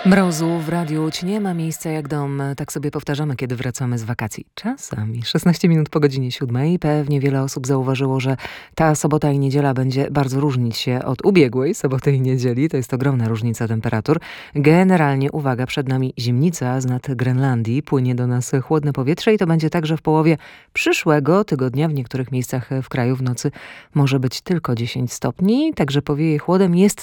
Mrozu w radiu nie ma miejsca jak dom. Tak sobie powtarzamy, kiedy wracamy z wakacji. Czasami 16 minut po godzinie 7. Pewnie wiele osób zauważyło, że ta sobota i niedziela będzie bardzo różnić się od ubiegłej soboty i niedzieli. To jest ogromna różnica temperatur. Generalnie, uwaga, przed nami zimnica z nad Grenlandii. Płynie do nas chłodne powietrze i to będzie także w połowie przyszłego tygodnia. W niektórych miejscach w kraju w nocy może być tylko 10 stopni. Także powieje chłodem. Jest